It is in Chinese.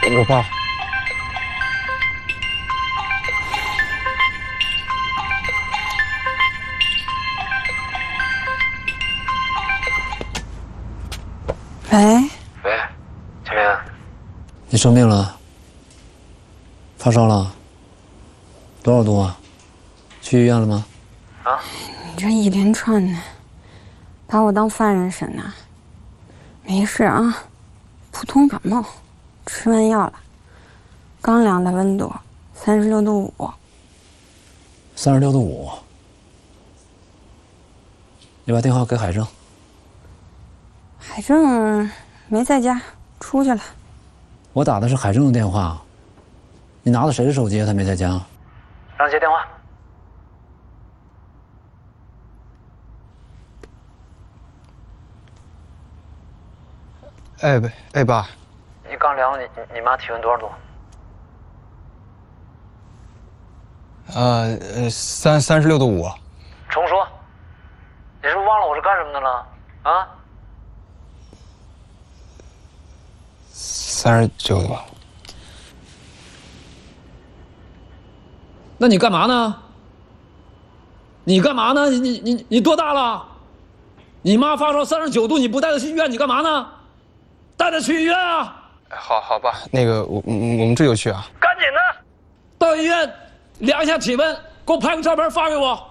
我爸。 喂， 青莲， 你生病了，发烧了，多少度啊？去医院了吗？ 你这一连串的，把我当犯人审呢？没事啊，普通感冒，吃完药了，刚量的温度36度5。 36度5。你把电话给海正。 海正没在家，出去了。 我打的是海正的电话，你拿的谁的手机？他没在家。 让他接电话。 哎，爸， 你刚量你妈体温多少度 ？36度5。 重说，你是不是忘了我是干什么的了？啊 ？39度。 那你干嘛呢？你干嘛呢？你多大了？你妈发烧39度，你不带她去医院，你干嘛呢？带她去医院啊！ 好，爸，那个我们这就去啊。 赶紧的， 到医院量一下体温，给我拍个照片发给我。